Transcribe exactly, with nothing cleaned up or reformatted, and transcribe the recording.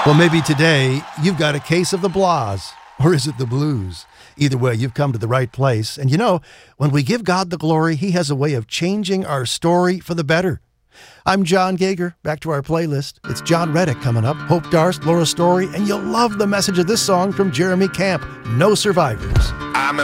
Well, maybe today you've got a case of the blahs, or is it the blues? Either way, you've come to the right place. And you know, when we give God the glory, he has a way of changing our story for the better. I'm John Gager. Back to our playlist. It's John Reddick coming up, Hope Darst, Laura Story, and you'll love the message of this song from Jeremy Camp, No Survivors. I'm